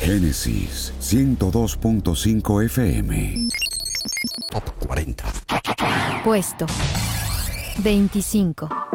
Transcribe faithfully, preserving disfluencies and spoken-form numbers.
Génesis ciento dos punto cinco F M. Top cuarenta. Puesto veinticinco.